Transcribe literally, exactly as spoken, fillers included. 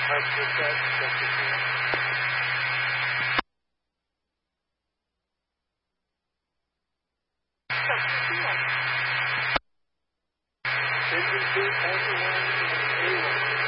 Hard to check. Check the field. Check the field. Engine two, Alpha one, and A one.